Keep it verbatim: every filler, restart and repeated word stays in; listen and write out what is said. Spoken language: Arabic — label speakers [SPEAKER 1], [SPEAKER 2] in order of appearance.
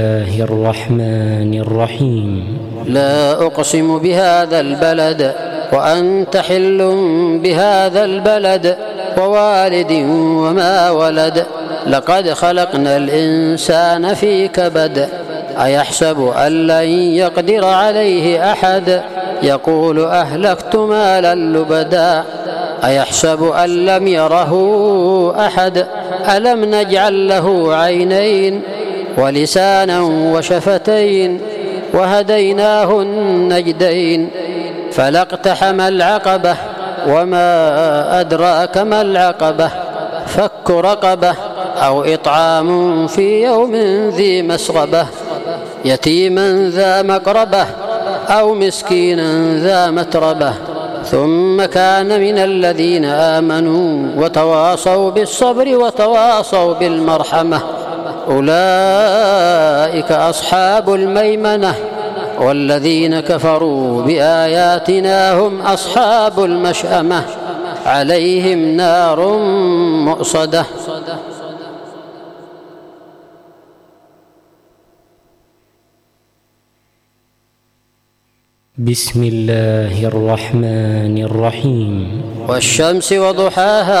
[SPEAKER 1] الله الرحمن الرحيم.
[SPEAKER 2] لا أقسم بهذا البلد وأنت حل بهذا البلد ووالد وما ولد لقد خلقنا الإنسان في كبد أيحسب أن لن يقدر عليه أحد يقول أهلكت مالا لبدا أيحسب أن لم يره أحد ألم نجعل له عينين ولسانا وشفتين وهديناه النجدين فلا اقتحم العقبة وما أدراك ما العقبة فك رقبة أو إطعام في يوم ذي مسغبة يتيما ذا مقربة أو مسكينا ذا متربة ثم كان من الذين آمنوا وتواصوا بالصبر وتواصوا بالمرحمة أولئك أصحاب الميمنة والذين كفروا بآياتنا هم أصحاب المشأمة عليهم نار مؤصدة.
[SPEAKER 1] بسم الله الرحمن الرحيم.
[SPEAKER 2] والشمس وضحاها